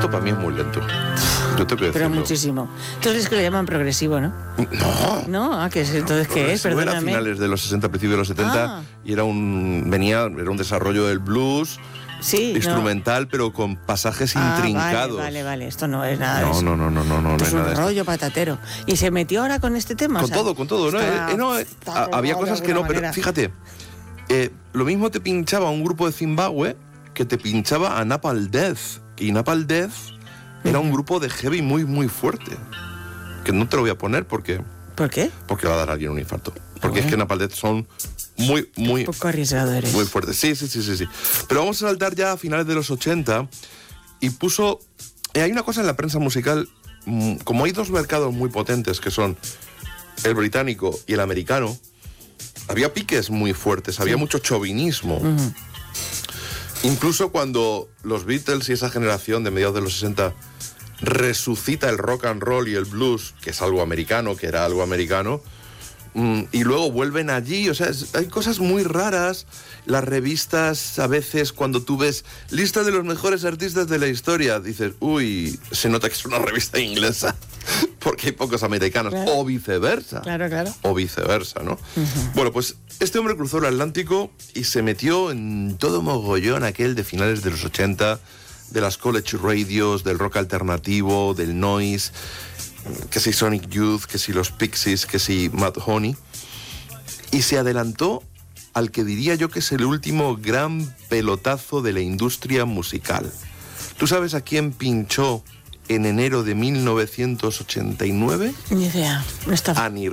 Esto para mí es muy lento. Yo tengo que Pero decirlo. muchísimo. Entonces es que lo llaman progresivo, ¿no? No. No, entonces ¿qué es? Era a Perdóname. finales de los 60, principios de los 70, y era un desarrollo del blues Sí, instrumental, pero con pasajes intrincados. Vale, esto no es nada de No, eso. no Esto es es nada un de esto. rollo patatero. Y se metió ahora con este tema. Con todo, ¿no? Había cosas que no, pero fíjate, lo mismo te pinchaba un grupo de Zimbabue que te pinchaba a Napalm Death. Y Napalm Death era un grupo de heavy muy, muy fuerte. Que no te lo voy a poner porque... ¿Por qué? Porque va a dar a alguien un infarto. Porque es que Napalm Death son muy, muy... Un poco arriesgadores. Muy fuertes. Sí. Pero vamos a saltar ya a finales de los 80 y puso... hay una cosa en la prensa musical, como hay dos mercados muy potentes que son el británico y el americano, había piques muy fuertes, había mucho chauvinismo. Uh-huh. Incluso cuando los Beatles y esa generación de mediados de los 60 resucita el rock and roll y el blues, que es algo americano, que era algo americano, y luego vuelven allí, o sea, hay cosas muy raras. Las revistas, a veces, cuando tú ves lista de los mejores artistas de la historia, dices, uy, se nota que es una revista inglesa, porque hay pocos americanos, claro. O viceversa. Claro. O viceversa, ¿no? Uh-huh. Bueno, pues este hombre cruzó el Atlántico y se metió en todo mogollón aquel de finales de los 80, de las college radios, del rock alternativo, del noise, que si Sonic Youth, que si los Pixies, que si Mudhoney, y se adelantó al que diría yo que es el último gran pelotazo de la industria musical. ¿Tú sabes a quién pinchó en enero de 1989? Ni idea. No está... A Nirvana.